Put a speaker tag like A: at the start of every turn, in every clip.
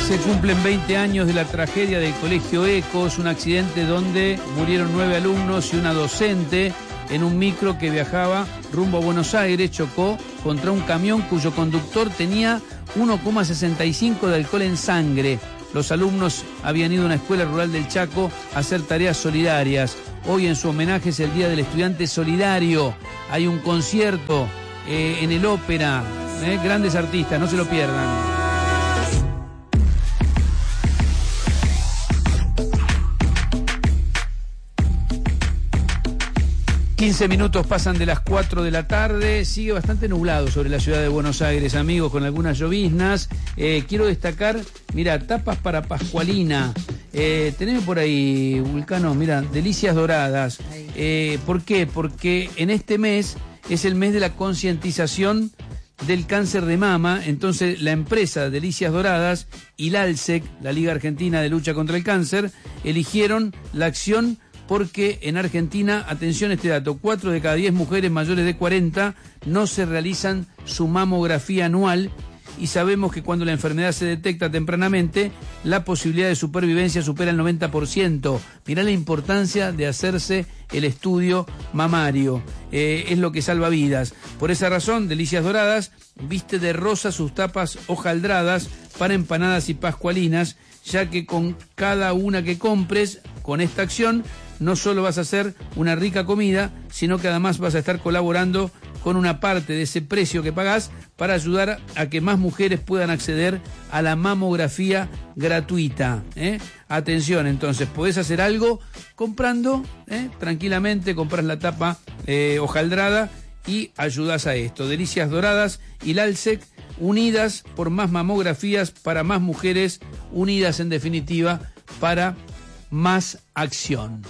A: Se cumplen 20 años de la tragedia del Colegio Ecos, un accidente donde murieron 9 alumnos y una docente en un micro que viajaba rumbo a Buenos Aires. Chocó contra un camión cuyo conductor tenía 1,65 de alcohol en sangre. Los alumnos habían ido a una escuela rural del Chaco a hacer tareas solidarias. Hoy en su homenaje es el Día del Estudiante Solidario. Hay un concierto en el Ópera. Grandes artistas, no se lo pierdan. ...15 minutos pasan de las 4 de la tarde... ...sigue bastante nublado sobre la ciudad de Buenos Aires, amigos... ...con algunas lloviznas... quiero destacar... ...mira, tapas para Pascualina... tenemos por ahí, Vulcano... ...mira, delicias doradas... ¿por qué? Porque en este mes... ...es el mes de la concientización... ...del cáncer de mama... ...entonces la empresa Delicias Doradas... ...y la ALSEC, la Liga Argentina de Lucha contra el Cáncer... ...eligieron la acción... porque en Argentina, atención a este dato, 4 de cada 10 mujeres mayores de 40 no se realizan su mamografía anual y sabemos que cuando la enfermedad se detecta tempranamente, la posibilidad de supervivencia supera el 90%. Mirá la importancia de hacerse el estudio mamario, es lo que salva vidas. Por esa razón, Delicias Doradas viste de rosa sus tapas hojaldradas para empanadas y pascualinas, ya que con cada una que compres con esta acción, no solo vas a hacer una rica comida, sino que además vas a estar colaborando con una parte de ese precio que pagás para ayudar a que más mujeres puedan acceder a la mamografía gratuita. Atención, entonces, podés hacer algo comprando, tranquilamente, compras la tapa hojaldrada y ayudás a esto. Delicias Doradas y la ALSEC, unidas por más mamografías para más mujeres, unidas en definitiva para más acción.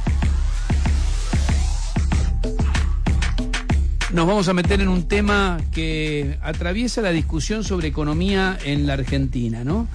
A: Nos vamos a meter en un tema que atraviesa la discusión sobre economía en la Argentina, ¿no?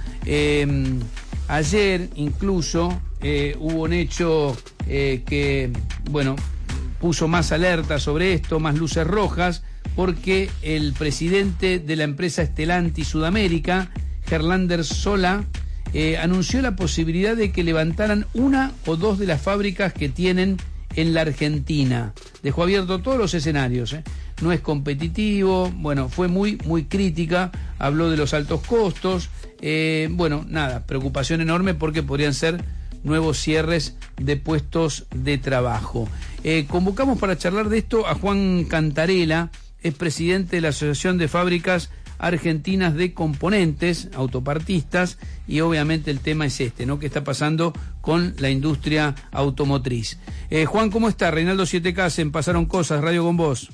A: Ayer incluso hubo un hecho que, bueno, puso más alerta sobre esto, más luces rojas, porque el presidente de la empresa Stellantis Sudamérica, Gerlander Sola, anunció la posibilidad de que levantaran una o dos de las fábricas que tienen en la Argentina. Dejó abierto todos los escenarios, no es competitivo, bueno, fue muy crítica, habló de los altos costos, bueno, nada, preocupación enorme porque podrían ser nuevos cierres de puestos de trabajo. Convocamos para charlar de esto a Juan Cantarela, es presidente de la Asociación de Fábricas Argentinas de Componentes, autopartistas, y obviamente el tema es este, ¿no? ¿Qué está pasando con la industria automotriz? Juan, ¿cómo está? Reinaldo 7K, en Pasaron Cosas, Radio con Vos.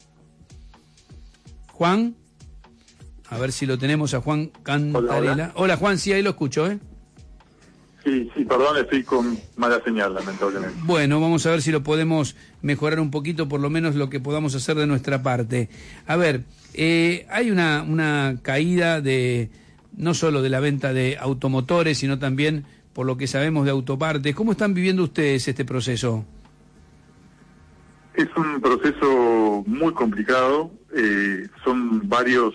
A: Juan, a ver si lo tenemos a Juan Cantarela. Hola Juan, sí, ahí lo escucho,
B: Sí, perdón, estoy con mala señal, lamentablemente.
A: Bueno, vamos a ver si lo podemos mejorar un poquito, por lo menos lo que podamos hacer de nuestra parte. A ver, hay una caída de no solo de la venta de automotores, sino también por lo que sabemos de autopartes. ¿Cómo están viviendo ustedes este proceso?
B: Es un proceso muy complicado, son varias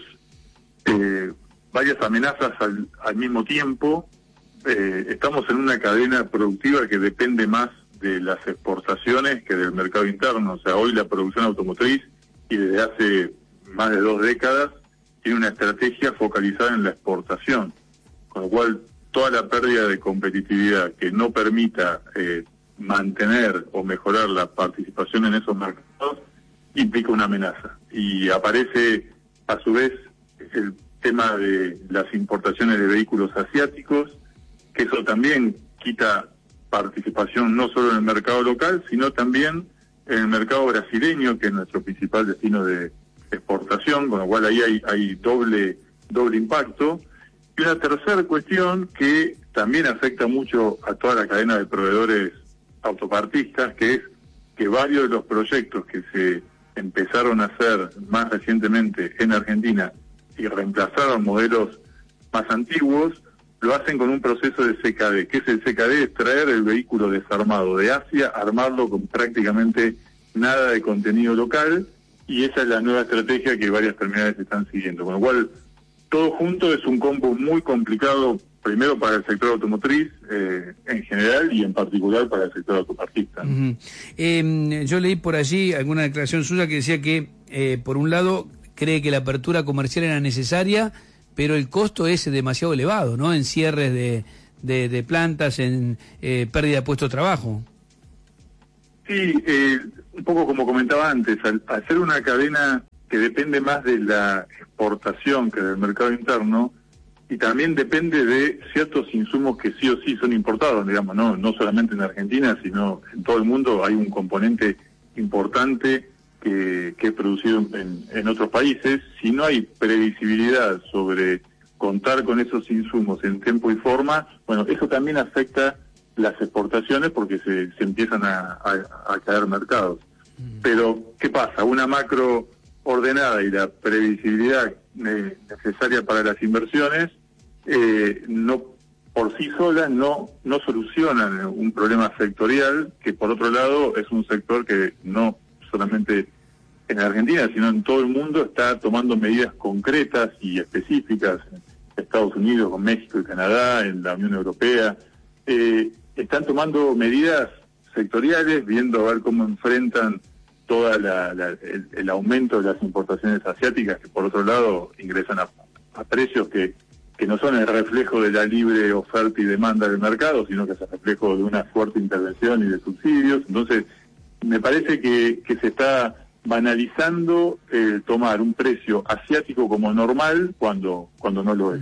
B: amenazas al mismo tiempo. Estamos en una cadena productiva que depende más de las exportaciones que del mercado interno. O sea, hoy la producción automotriz, y desde hace más de 2 décadas, tiene una estrategia focalizada en la exportación, con lo cual toda la pérdida de competitividad que no permita mantener o mejorar la participación en esos mercados implica una amenaza. Y aparece a su vez el tema de las importaciones de vehículos asiáticos, que eso también quita participación no solo en el mercado local, sino también en el mercado brasileño, que es nuestro principal destino de exportación, con lo cual ahí hay doble impacto. Y una tercera cuestión que también afecta mucho a toda la cadena de proveedores autopartistas, que es que varios de los proyectos que se empezaron a hacer más recientemente en Argentina y reemplazaron modelos más antiguos, lo hacen con un proceso de CKD. ¿Qué es el CKD? Es traer el vehículo desarmado de Asia, armarlo con prácticamente nada de contenido local, y esa es la nueva estrategia que varias terminales están siguiendo. Con lo cual, todo junto es un combo muy complicado, primero para el sector automotriz en general y en particular para el sector autopartista.
A: Yo leí por allí alguna declaración suya que decía que, por un lado, cree que la apertura comercial era necesaria, pero el costo es demasiado elevado, ¿no? En cierres de plantas, en pérdida de puestos de trabajo.
B: Sí, un poco como comentaba antes, al ser una cadena que depende más de la exportación que del mercado interno, y también depende de ciertos insumos que sí o sí son importados, digamos, no solamente en Argentina, sino en todo el mundo hay un componente importante que es producido en otros países. Si no hay previsibilidad sobre contar con esos insumos en tiempo y forma, bueno, eso también afecta las exportaciones porque se empiezan a caer mercados. Pero, ¿qué pasa? Una macro ordenada y la previsibilidad necesaria para las inversiones no por sí solas no solucionan un problema sectorial que, por otro lado, es un sector que no solamente en Argentina, sino en todo el mundo está tomando medidas concretas y específicas. En Estados Unidos, con México y Canadá, en la Unión Europea, están tomando medidas sectoriales, viendo a ver cómo enfrentan toda el aumento de las importaciones asiáticas, que por otro lado ingresan a precios que no son el reflejo de la libre oferta y demanda del mercado, sino que es el reflejo de una fuerte intervención y de subsidios. Entonces, me parece que se está banalizando tomar un precio asiático como normal cuando no lo es.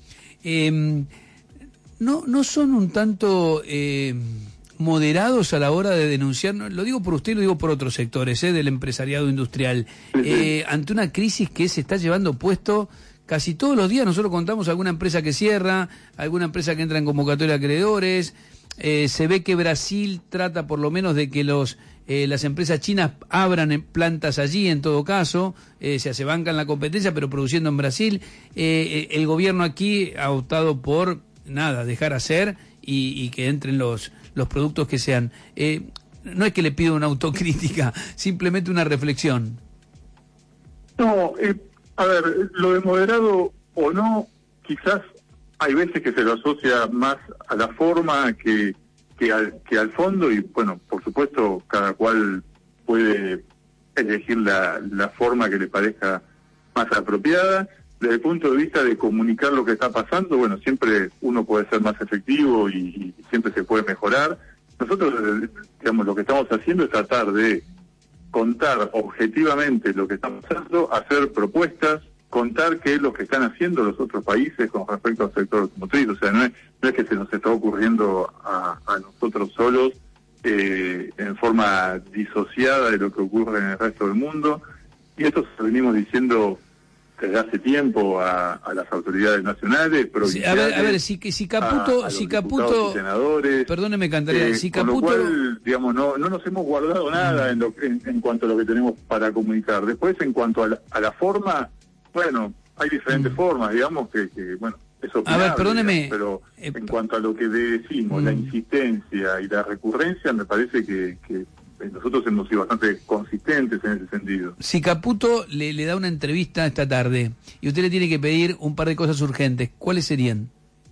A: ¿No son un tanto moderados a la hora de denunciar? Lo digo por usted y lo digo por otros sectores del empresariado industrial, ante una crisis que se está llevando puesto casi todos los días? Nosotros contamos alguna empresa que cierra, alguna empresa que entra en convocatoria de acreedores. Se ve que Brasil trata por lo menos de que las empresas chinas abran plantas allí, en todo caso, se bancan la competencia, pero produciendo en Brasil. El gobierno aquí ha optado por dejar hacer y que entren los productos que sean. No es que le pido una autocrítica, simplemente una reflexión.
B: No, a ver, lo de moderado o no, quizás hay veces que se lo asocia más a la forma que al fondo, y bueno, por supuesto cada cual puede elegir la forma que le parezca más apropiada. Desde el punto de vista de comunicar lo que está pasando, bueno, siempre uno puede ser más efectivo y siempre se puede mejorar. Nosotros, digamos, lo que estamos haciendo es tratar de contar objetivamente lo que está pasando, hacer propuestas, contar qué es lo que están haciendo los otros países con respecto al sector automotriz. O sea, no es que se nos está ocurriendo a nosotros solos en forma disociada de lo que ocurre en el resto del mundo. Y esto se lo venimos diciendo desde hace tiempo a las autoridades nacionales, provinciales,
A: a ver, si Caputo,
B: senadores,
A: perdóneme, Cantarella, si Caputo,
B: con lo cual, digamos, no nos hemos guardado nada en cuanto a lo que tenemos para comunicar. Después, en cuanto a la forma, bueno, hay diferentes formas, digamos, que bueno, eso es opinable,
A: perdóneme,
B: pero en cuanto a lo que decimos, la insistencia y la recurrencia, me parece que nosotros hemos sido bastante consistentes en ese sentido.
A: Si Caputo le da una entrevista esta tarde y usted le tiene que pedir un par de cosas urgentes, ¿cuáles serían?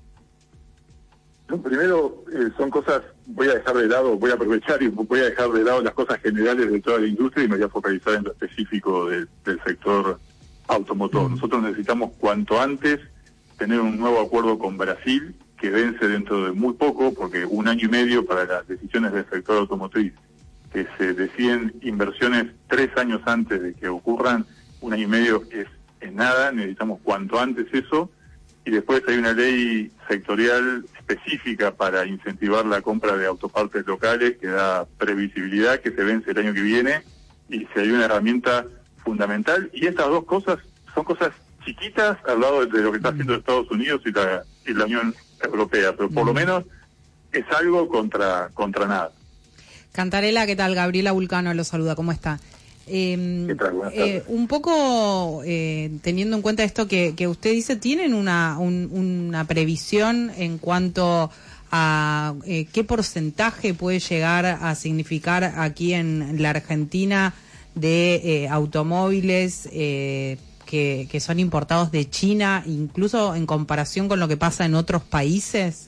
B: Primero, son cosas, voy a aprovechar y voy a dejar de lado las cosas generales de toda la industria y me voy a focalizar en lo específico del sector automotor. Nosotros necesitamos cuanto antes tener un nuevo acuerdo con Brasil, que vence dentro de muy poco, porque 1 año y medio para las decisiones del sector automotriz, que se deciden inversiones 3 años antes de que ocurran, 1 año y medio es nada, necesitamos cuanto antes eso. Y después hay una ley sectorial específica para incentivar la compra de autopartes locales que da previsibilidad, que se vence el año que viene, y si hay una herramienta fundamental. Y estas dos cosas son cosas chiquitas al lado de lo que está haciendo Estados Unidos y la Unión Europea, pero por lo menos es algo contra nada.
C: Cantarella, ¿qué tal? Gabriela Vulcano lo saluda, ¿cómo está?
B: ¿Qué tal? Buenas tardes.
C: Un poco teniendo en cuenta esto que usted dice, ¿tienen una previsión en cuanto a qué porcentaje puede llegar a significar aquí en la Argentina de automóviles que que son importados de China, incluso en comparación con lo que pasa en otros países?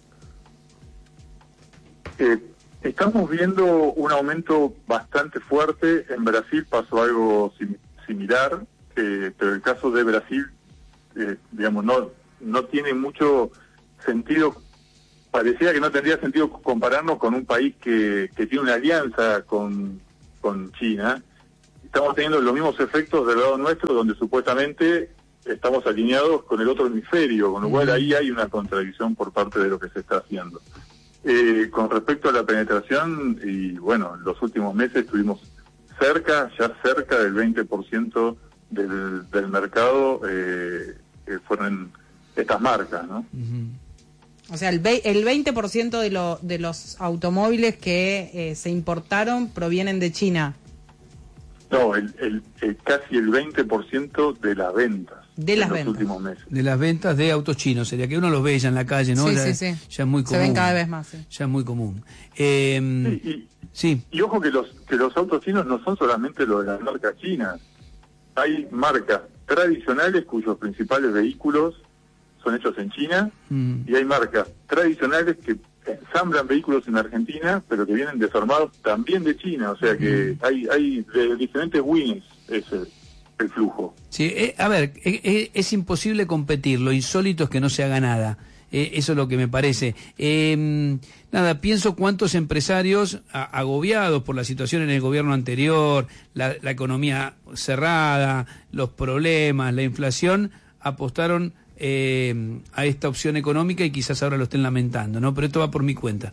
B: Estamos viendo un aumento bastante fuerte. En Brasil pasó algo similar, pero el caso de Brasil, digamos, no tiene mucho sentido. Parecía que no tendría sentido compararnos con un país que tiene una alianza con China. Estamos teniendo los mismos efectos del lado nuestro, donde supuestamente estamos alineados con el otro hemisferio, con lo cual ahí hay una contradicción por parte de lo que se está haciendo. Con respecto a la penetración, y bueno, en los últimos meses estuvimos ya cerca del 20% del mercado, fueron estas marcas, ¿no?
C: O sea, el 20% de los automóviles que se importaron provienen de China.
B: No, casi el 20% de las ventas.
C: De las
B: en
C: ventas.
B: Los últimos meses.
A: De las ventas de autos chinos, sería que uno los ve ya en la calle, ¿no?
C: Sí,
A: ya,
C: sí.
A: ya es muy común.
C: Se ven cada vez más, sí.
A: Ya es muy común.
B: Sí. Y ojo que los autos chinos no son solamente los de las marcas chinas. Hay marcas tradicionales cuyos principales vehículos son hechos en China, y hay marcas tradicionales que ensamblan vehículos en Argentina, pero que vienen desarmados también de China. O sea que hay de diferentes wins el flujo.
A: Sí, a ver, es imposible competir, lo insólito es que no se haga nada. Eso es lo que me parece. Nada, pienso cuántos empresarios agobiados por la situación en el gobierno anterior, la economía cerrada, los problemas, la inflación, apostaron a esta opción económica y quizás ahora lo estén lamentando, ¿no? Pero esto va por mi cuenta.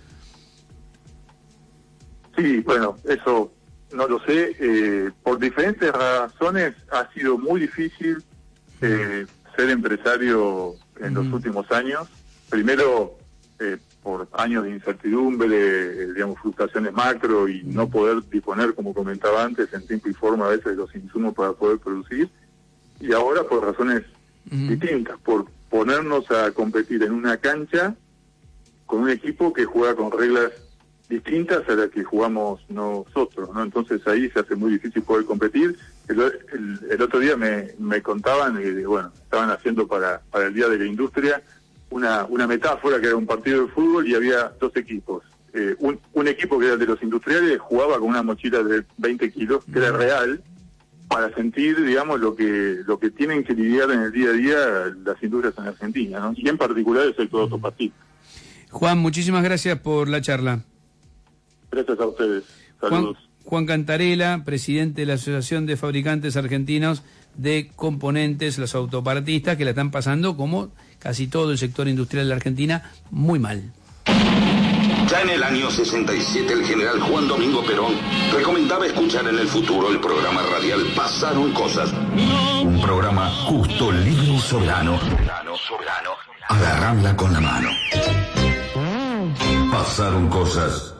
B: Sí, bueno, eso no lo sé. Por diferentes razones ha sido muy difícil ser empresario en los últimos años. Primero, por años de incertidumbre, digamos, fluctuaciones macro y no poder disponer, como comentaba antes, en tiempo y forma a veces de los insumos para poder producir. Y ahora por razones distintas, por ponernos a competir en una cancha con un equipo que juega con reglas distintas a las que jugamos nosotros, ¿no? Entonces ahí se hace muy difícil poder competir. El otro día me contaban que, bueno, estaban haciendo para el Día de la Industria una metáfora que era un partido de fútbol y había dos equipos. Un equipo que era de los industriales jugaba con una mochila de 20 kilos, que era real, para sentir, digamos, lo que tienen que lidiar en el día a día las industrias en Argentina, ¿no? Y en particular el sector automotriz.
A: Juan, muchísimas gracias por la charla.
B: Gracias a ustedes. Saludos.
A: Juan Cantarela, presidente de la Asociación de Fabricantes Argentinos de Componentes, los autopartistas, que la están pasando, como casi todo el sector industrial de la Argentina, muy mal.
D: Ya en el año 67 el general Juan Domingo Perón recomendaba escuchar en el futuro el programa radial Pasaron Cosas. Un programa justo, libre y soberano. Agarrarla con la mano. Pasaron Cosas.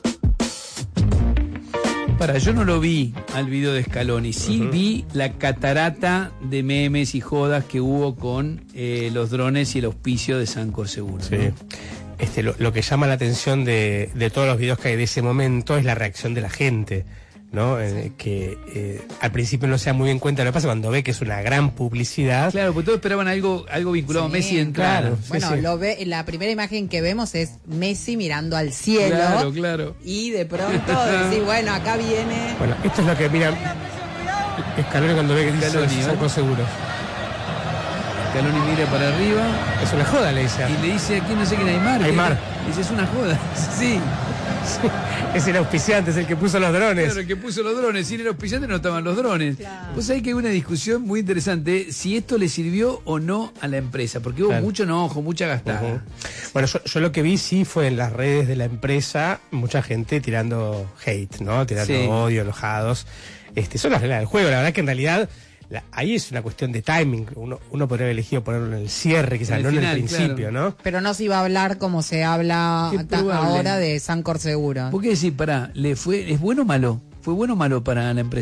A: Yo no lo vi al video de Scaloni, sí vi la catarata de memes y jodas que hubo con los drones y el auspicio de Sancor Seguro.
E: Sí.
A: ¿No?
E: Lo que llama la atención de todos los videos que hay de ese momento es la reacción de la gente, ¿no? Que al principio no se da muy bien cuenta de lo que pasa cuando ve que es una gran publicidad.
A: Claro, porque todos esperaban algo vinculado a Messi en
E: claro.
C: Bueno,
E: sí.
C: la primera imagen que vemos es Messi mirando al cielo.
A: Claro.
C: Y de pronto decir, bueno, acá viene.
E: Bueno, esto es lo que miran Scaloni cuando ve que dice Sancor Seguros.
A: Scaloni mira para arriba.
E: Es una joda, le dice.
A: Y le dice aquí no sé quién, Aymar. Dice, es una joda. Sí.
E: Es el auspiciante, es el que puso los drones.
A: Claro, el que puso los drones. Sin el auspiciante no estaban los drones.
C: Claro.
A: Pues hay que hay una discusión muy interesante si esto le sirvió o no a la empresa, porque hubo mucho enojo, mucha gastada.
E: Bueno, yo lo que vi sí fue en las redes de la empresa mucha gente tirando hate, ¿no? Tirando odio, enojados. Son las reglas del juego. La verdad que en realidad ahí es una cuestión de timing. Uno podría haber elegido ponerlo en el cierre, quizás, no en el principio, claro. ¿No?
C: Pero no se iba a hablar como se habla ahora de Sancor Seguro.
A: ¿Por qué decir, ¿es bueno o malo? ¿Fue bueno o malo para la empresa?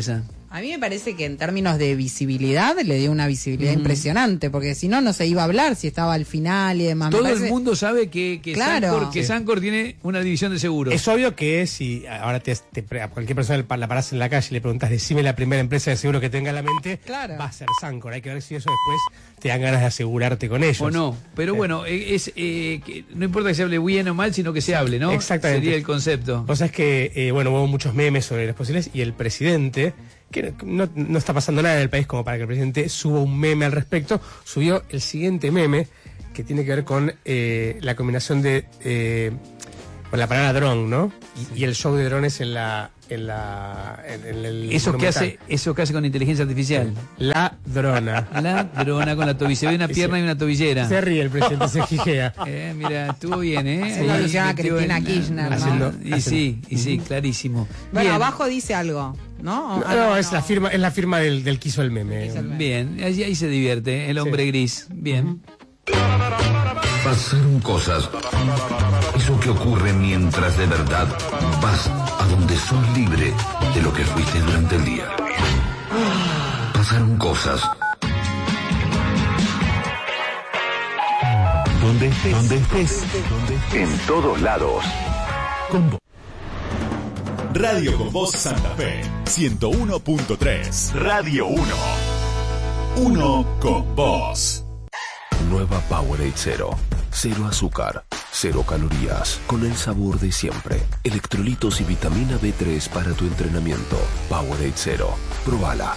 C: A mí me parece que en términos de visibilidad le dio una visibilidad impresionante, porque si no, no se iba a hablar si estaba al final y demás.
A: Todo el mundo sabe que
C: Claro.
A: Sancor tiene una división de seguros.
E: Es obvio que si ahora a cualquier persona la parás en la calle y le preguntas, decime la primera empresa de seguro que tenga en la mente,
C: Claro.
E: va a ser Sancor. Hay que ver si eso después te dan ganas de asegurarte con ellos.
A: O no, pero bueno, que no importa que se hable bien o mal, sino que se hable, ¿no?
E: Exactamente.
A: Sería el concepto.
E: Vos sabés que, hubo muchos memes sobre las posibilidades y el presidente, que no está pasando nada en el país como para que el presidente suba un meme al respecto, subió el siguiente meme que tiene que ver con la combinación de con la palabra dron, ¿no? Y el show de drones en el
A: Eso que
E: monumental.
A: hace con inteligencia artificial.
E: La drona.
A: La drona con la tobillera. Se ve una pierna y una tobillera.
E: Se ríe el presidente, se gijea.
A: Mira, estuvo bien, ¿eh?
C: Haciendo alusión a Cristina Kirchner, ¿no?
A: Y sí, clarísimo.
C: Bueno,
A: Bien.
C: abajo dice algo, ¿no?
E: No, es la firma del que hizo el meme.
A: Bien, ahí se divierte el hombre gris. Bien.
D: Pasaron cosas. Eso que ocurre mientras de verdad vas a donde sos libre de lo que fuiste durante el día. Pasaron cosas. Donde estés. En todos lados. Con vos.
F: Radio con Voz Santa Fe 101.3. Radio 1. Uno con vos.
G: Nueva Powerade Zero. Cero azúcar, cero calorías, con el sabor de siempre. Electrolitos y vitamina B3 para tu entrenamiento. Powerade Zero. Probala.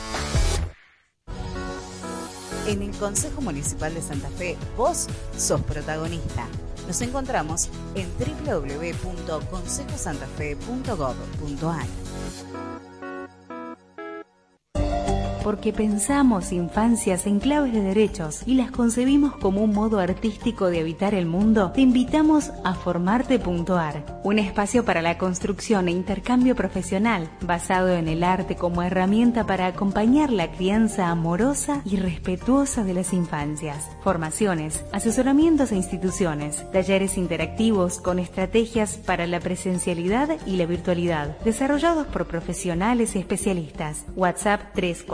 H: En el Consejo Municipal de Santa Fe, vos sos protagonista. Nos encontramos en www.consejosantafe.gov.ar.
I: Porque pensamos infancias en claves de derechos y las concebimos como un modo artístico de habitar el mundo, te invitamos a Formarte.ar, un espacio para la construcción e intercambio profesional basado en el arte como herramienta para acompañar la crianza amorosa y respetuosa de las infancias. Formaciones, asesoramientos a instituciones, talleres interactivos con estrategias para la presencialidad y la virtualidad, desarrollados por profesionales y especialistas. WhatsApp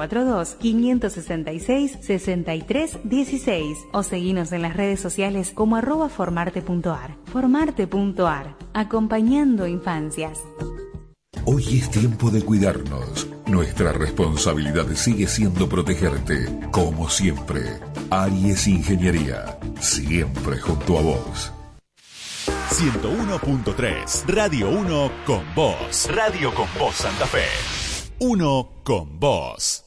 I: 342-566-6316 o seguinos en las redes sociales como @formarte.ar. Formarte.ar, acompañando infancias.
J: Hoy es tiempo de cuidarnos. Nuestra responsabilidad sigue siendo protegerte, como siempre. Aries Ingeniería, siempre junto a vos.
F: 101.3. Radio 1 con vos. Radio con Voz Santa Fe. Uno con vos.